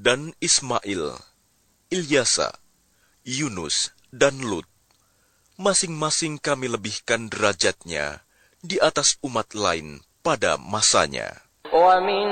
dan Ismail, Ilyasa, Yunus, dan Lut. Masing-masing kami lebihkan derajatnya di atas umat lain pada masanya.